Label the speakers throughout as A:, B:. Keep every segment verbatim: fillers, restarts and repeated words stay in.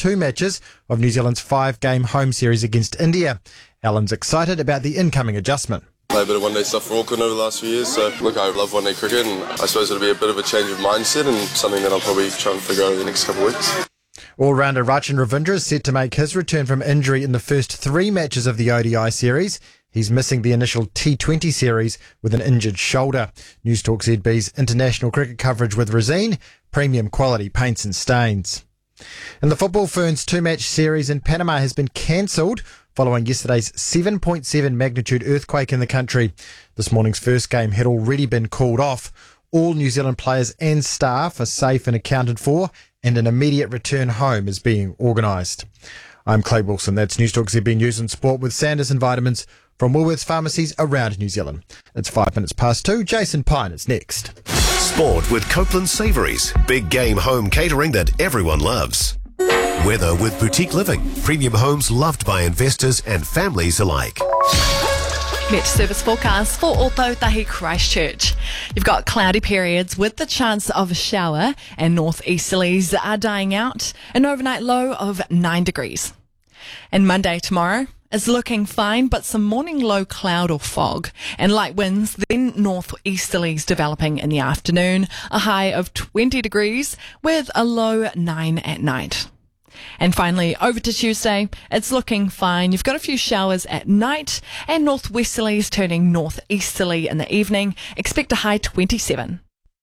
A: two matches of New Zealand's five-game home series against India. Alan's excited about the incoming adjustment.
B: Played a bit of one-day stuff for Auckland over the last few years, so look, I love one-day cricket, and I suppose it'll be a bit of a change of mindset and something that I'll probably try and figure out over the next couple of weeks.
A: All-rounder Rachin Ravindra is set to make his return from injury in the first three matches of the O D I series. He's missing the initial T twenty series with an injured shoulder. News Talk Z B's international cricket coverage with Resine, premium quality paints and stains. And the Football Ferns two-match series in Panama has been cancelled following yesterday's seven point seven magnitude earthquake in the country. This morning's first game had already been called off. All New Zealand players and staff are safe and accounted for, and an immediate return home is being organised. I'm Clay Wilson. That's News Talk Z B News and Sport with Sanders and Vitamins from Woolworths pharmacies around New Zealand. It's five minutes past two. Jason Pine is next.
C: Sport with Copeland Savouries. Big game home catering that everyone loves. Weather with Boutique Living. Premium homes loved by investors and families alike.
D: Met service forecast for Ōtautahi Christchurch. You've got cloudy periods with the chance of a shower, and northeasterlies are dying out. An overnight low of nine degrees. And Monday tomorrow is looking fine, but some morning low cloud or fog and light winds, then northeasterlies developing in the afternoon. A high of twenty degrees with a low nine at night. And finally, over to Tuesday, it's looking fine. You've got a few showers at night and northwesterlies turning northeasterly in the evening. Expect a high twenty-seven.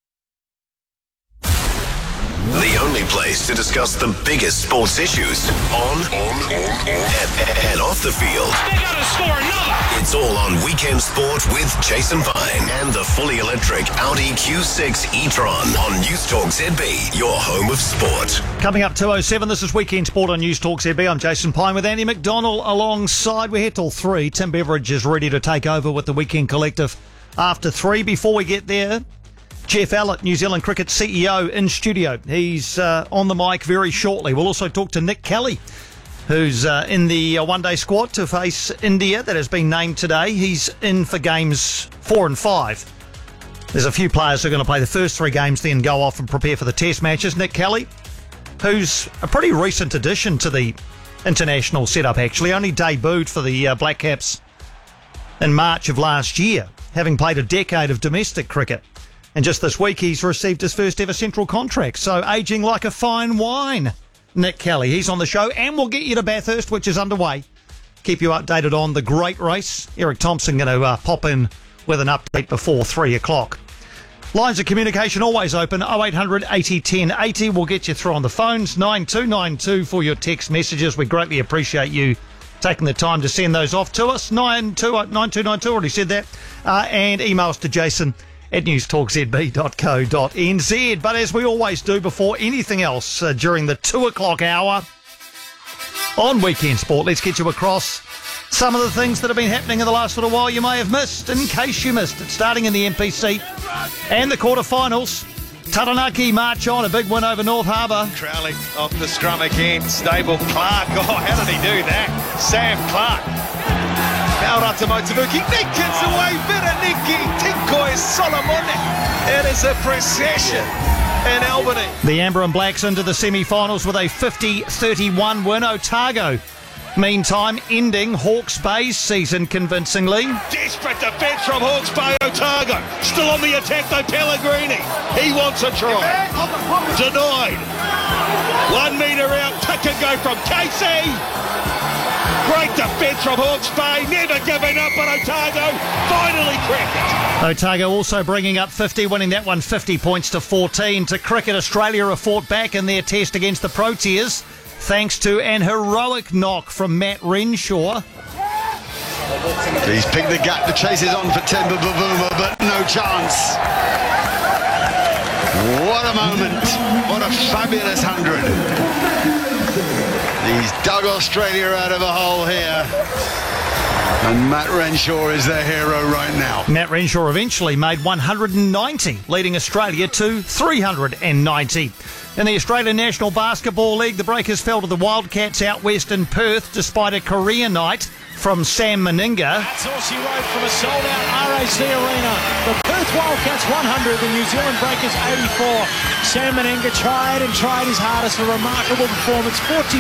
C: The only place to discuss the biggest sports issues on, on, on, and, and off the field.
E: They gotta score another.
C: It's all on Weekend Sport with Jason Pine and the fully electric Audi Q six e-tron on News Talk Z B, your home of sport.
F: Coming up two oh seven, this is Weekend Sport on News Talk Z B. I'm Jason Pine with Andy McDonald alongside. We're here till three. Tim Beveridge is ready to take over with the Weekend Collective after three. Before we get there, Jeff Allett, New Zealand Cricket C E O, in studio. He's uh, on the mic very shortly. We'll also talk to Nick Kelly, who's uh, in the uh, one-day squad to face India that has been named today. He's in for games four and five. There's a few players who are going to play the first three games, then go off and prepare for the test matches. Nick Kelly, who's a pretty recent addition to the international setup, actually. Only debuted for the uh, Black Caps in March of last year, having played a decade of domestic cricket. And just this week, he's received his first ever central contract. So, ageing like a fine wine, Nick Kelly. He's on the show, and we'll get you to Bathurst, which is underway. Keep you updated on the great race. Eric Thompson going to uh, pop in with an update before three o'clock. Lines of communication always open. oh eight hundred eighty ten eighty. We'll get you through on the phones. nine two nine two for your text messages. We greatly appreciate you taking the time to send those off to us. nine two nine two nine two, already said that. Uh, and emails to Jason at news talk z b dot co dot n z. But as we always do before anything else uh, during the two o'clock hour on Weekend Sport, let's get you across some of the things that have been happening in the last little while you may have missed, in case you missed it. Starting in the M P C and the quarterfinals, Taranaki march on, a big win over North Harbour.
G: Crowley off the scrum again. Stable Clark. Oh, how did he do that? Sam Clark. Naurata Motubuki. Nickens away. Viraniki. Tinkoi Solomon. It is a procession in Albany.
F: The Amber and Blacks into the semi-finals with a fifty thirty-one win. Otago, meantime, ending Hawke's Bay's season convincingly.
G: Desperate defence from Hawke's Bay. Otago still on the attack though. Pellegrini, he wants a try. Denied. One metre out. Tuck and go from Casey. Great defence from Hawke's Bay. Never giving up, but Otago finally cracked it.
F: Otago also bringing up fifty, winning that one fifty points to fourteen. To cricket, Australia have fought back in their test against the Proteas, thanks to an heroic knock from Matt Renshaw.
H: He's picked the gap, the chase is on for Temba Bavuma, but no chance. What a moment. What a fabulous hundred. He's dug Australia out of a hole here. And Matt Renshaw is their hero right now.
F: Matt Renshaw eventually made one hundred ninety, leading Australia to three hundred ninety. In the Australian National Basketball League, the Breakers fell to the Wildcats out west in Perth despite a career night from Sam Meninga.
I: That's Horsey Road from a sold-out R A C Arena. The Perth Wildcats one hundred, the New Zealand Breakers eighty-four. Sam Meninga tried and tried his hardest, a remarkable performance, forty